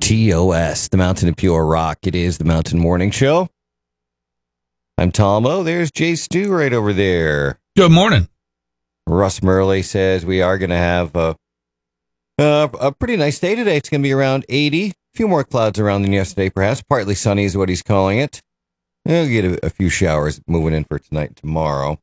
TOS, the Mountain of Pure Rock. It is the Mountain Morning Show. I'm Tom O. There's Jay Stu right over there. Good morning. Russ Murley says we are going to have a pretty nice day today. It's going to be around 80. A few more clouds around than yesterday, perhaps. Partly sunny is what he's calling it. We'll get a few showers moving in for tonight and tomorrow.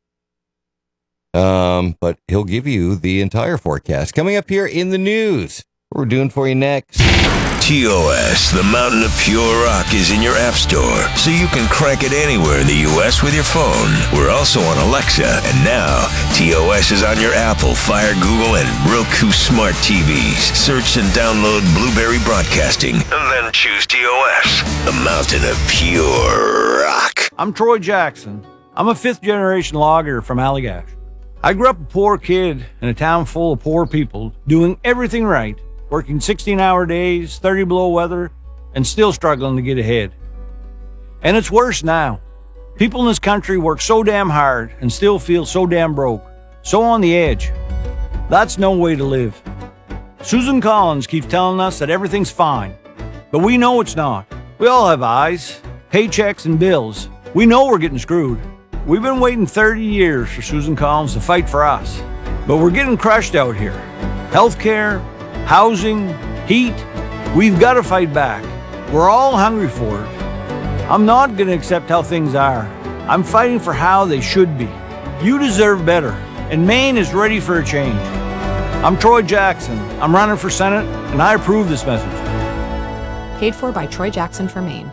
But he'll give you the entire forecast. Coming up here in the news. What we're doing for you next. TOS, the Mountain of Pure Rock, is in your app store, so you can crank it anywhere in the U.S. with your phone. We're also on Alexa, and now TOS is on your Apple, Fire, Google, and Roku smart TVs. Search and download Blueberry Broadcasting, and then choose TOS, the Mountain of Pure Rock. I'm Troy Jackson. I'm a fifth-generation logger from Allagash. I grew up a poor kid in a town full of poor people, doing everything right. Working 16-hour days, 30 below weather, and still struggling to get ahead. And it's worse now. People in this country work so damn hard and still feel so damn broke, so on the edge. That's no way to live. Susan Collins keeps telling us that everything's fine, but we know it's not. We all have eyes, paychecks, and bills. We know we're getting screwed. We've been waiting 30 years for Susan Collins to fight for us, but we're getting crushed out here. Healthcare, housing, heat, we've got to fight back. We're all hungry for it. I'm not going to accept how things are. I'm fighting for how they should be. You deserve better, and Maine is ready for a change. I'm Troy Jackson. I'm running for Senate, and I approve this message. Paid for by Troy Jackson for Maine.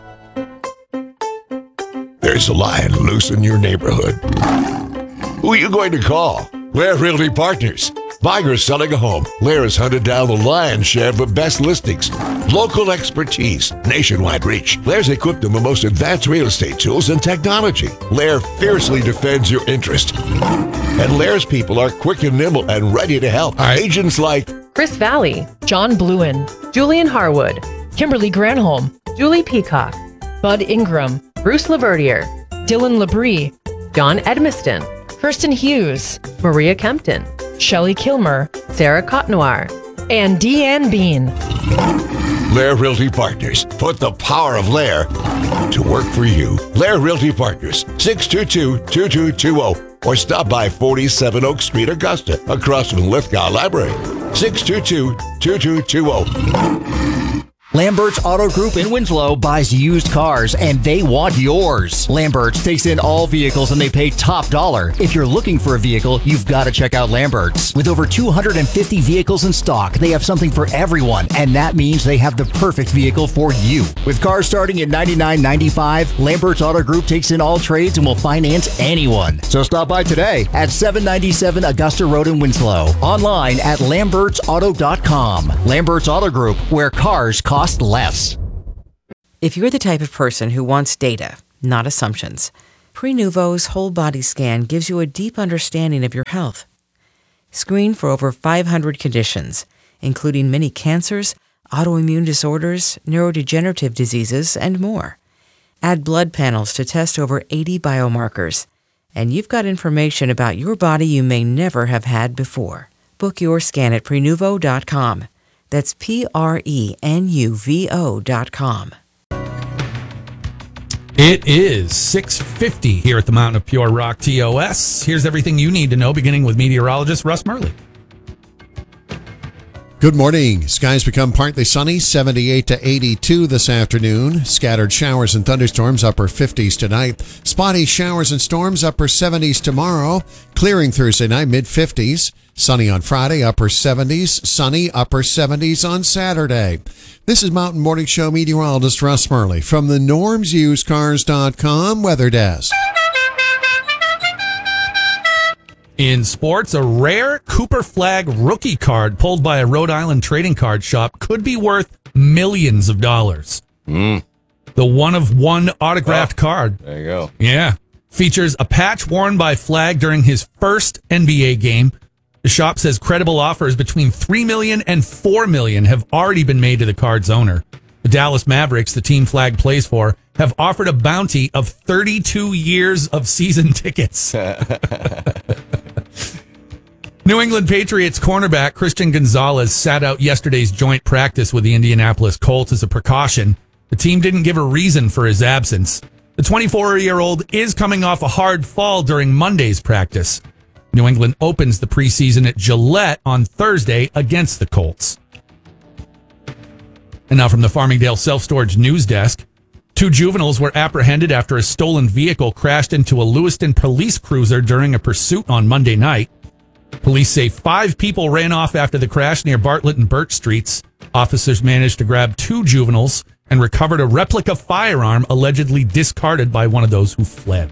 There's a lion loose in your neighborhood. Who are you going to call? Lair Realty Partners. Buying or selling a home, Lair has hunted down the lion's share of the best listings. Local expertise, nationwide reach. Lair's equipped them with most advanced real estate tools and technology. Lair fiercely defends your interest. And Lair's people are quick and nimble and ready to help. Agents like Chris Valley, John Bluen, Julian Harwood, Kimberly Granholm, Julie Peacock, Bud Ingram, Bruce Laverdier, Dylan Labrie, John Edmiston, Kirsten Hughes, Maria Kempton, Shelley Kilmer, Sarah Cotnoir, and Deanne Bean. Lair Realty Partners. Put the power of Lair to work for you. Lair Realty Partners, 622-2220. Or stop by 47 Oak Street, Augusta, across from Lithgow Library. 622-2220. Lambert's Auto Group in Winslow buys used cars, and they want yours. Lambert's takes in all vehicles, and they pay top dollar. If you're looking for a vehicle, you've got to check out Lambert's. With over 250 vehicles in stock, they have something for everyone, and that means they have the perfect vehicle for you. With cars starting at $99.95, Lambert's Auto Group takes in all trades and will finance anyone. So stop by today at 797 Augusta Road in Winslow. Online at lambertsauto.com. Lambert's Auto Group, where cars cost less. If you're the type of person who wants data, not assumptions, Prenuvo's whole body scan gives you a deep understanding of your health. Screen for over 500 conditions, including many cancers, autoimmune disorders, neurodegenerative diseases, and more. Add blood panels to test over 80 biomarkers, and you've got information about your body you may never have had before. Book your scan at Prenuvo.com. That's Prenuvo.com. It is 6:50 here at the Mountain of Pure Rock TOS. Here's everything you need to know, beginning with meteorologist Russ Murley. Good morning. Skies become partly sunny, 78 to 82 this afternoon. Scattered showers and thunderstorms, upper 50s tonight. Spotty showers and storms, upper 70s tomorrow. Clearing Thursday night, mid-50s. Sunny on Friday, upper 70s. Sunny, upper 70s on Saturday. This is Mountain Morning Show meteorologist Russ Murley from the NormsUsedCars.com Weather Desk. In sports, a rare Cooper Flag rookie card pulled by a Rhode Island trading card shop could be worth millions of dollars. The one-of-one autographed card. There you go. Yeah. Features a patch worn by Flag during his first NBA game. The shop says credible offers between $3 million and $4 million have already been made to the card's owner. The Dallas Mavericks, the team Flag plays for, have offered a bounty of 32 years of season tickets. New England Patriots cornerback Christian Gonzalez sat out yesterday's joint practice with the Indianapolis Colts as a precaution. The team didn't give a reason for his absence. The 24-year-old is coming off a hard fall during Monday's practice. New England opens the preseason at Gillette on Thursday against the Colts. And now from the Farmingdale Self-Storage News Desk. 2 juveniles were apprehended after a stolen vehicle crashed into a Lewiston police cruiser during a pursuit on Monday night. Police say 5 people ran off after the crash near Bartlett and Birch Streets. Officers managed to grab 2 juveniles and recovered a replica firearm allegedly discarded by one of those who fled.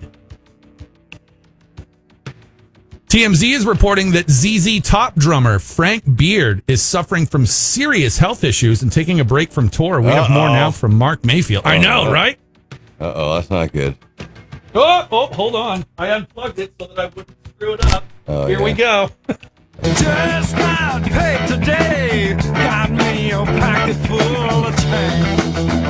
TMZ is reporting that ZZ Top drummer Frank Beard is suffering from serious health issues and taking a break from tour. We have more now from Mark Mayfield. I know, right? Uh-oh, that's not good. Oh, hold on. I unplugged it so that I wouldn't screw it up. Here we go. Just got paid today. Got me a pocket full of change.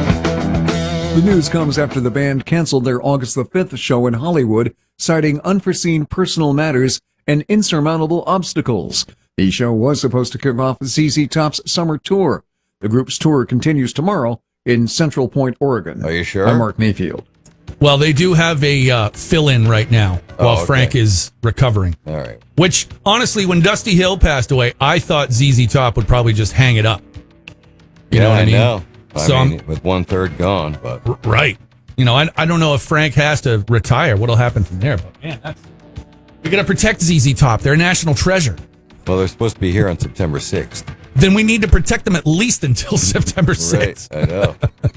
The news comes after the band canceled their August the 5th show in Hollywood, citing unforeseen personal matters and insurmountable obstacles. The show was supposed to kick off ZZ Top's summer tour. The group's tour continues tomorrow in Central Point, Oregon. Are you sure? I'm Mark Mayfield. Well, they do have a fill-in right now while Frank is recovering. All right. Which, honestly, when Dusty Hill passed away, I thought ZZ Top would probably just hang it up. You know what I mean? Know. So I mean, with 1/3 gone, but right. You know, I don't know if Frank has to retire. What'll happen from there? But man, we got to protect ZZ Top. They're a national treasure. Well, they're supposed to be here on September 6th. Then we need to protect them at least until September 6th. Right, I know.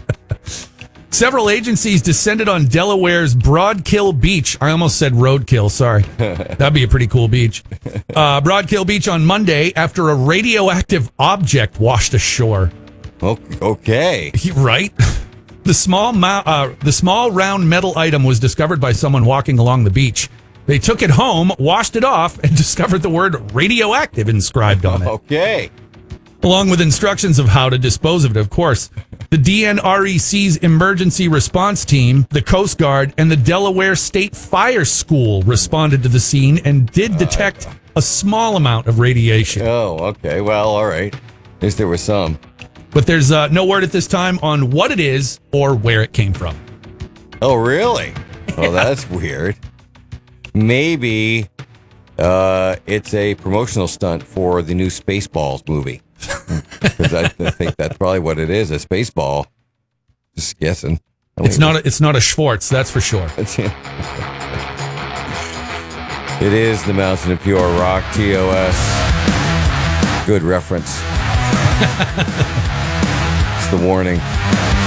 Several agencies descended on Delaware's Broadkill Beach. I almost said Roadkill, sorry. That'd be a pretty cool beach. Broadkill Beach on Monday after a radioactive object washed ashore. Okay. Right? The small round metal item was discovered by someone walking along the beach. They took it home, washed it off, and discovered the word radioactive inscribed on it. Okay. Along with instructions of how to dispose of it, of course. The DNREC's emergency response team, the Coast Guard, and the Delaware State Fire School responded to the scene and did detect a small amount of radiation. Oh, okay. Well, all right. At least there was some. But there's no word at this time on what it is or where it came from. Oh, really? Oh, that's weird. Maybe it's a promotional stunt for the new Spaceballs movie. Because I think that's probably what it is, a Spaceball. Just guessing. It's not a Schwartz, that's for sure. It is the Mountain of Pure Rock, TOS. Good reference. It's the warning.